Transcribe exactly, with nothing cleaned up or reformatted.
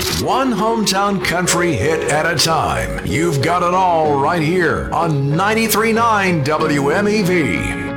One hometown country hit at a time. You've got it all right here on ninety-three point nine W M E V.